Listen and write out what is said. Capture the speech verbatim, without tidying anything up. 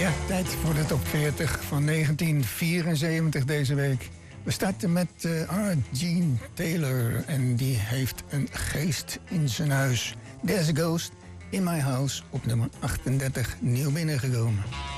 Ja, tijd voor de top veertig van negentien vierenzeventig deze week. We starten met uh, R. Gene Taylor en die heeft een geest in zijn huis. There's a Ghost in My House op nummer achtendertig nieuw binnengekomen.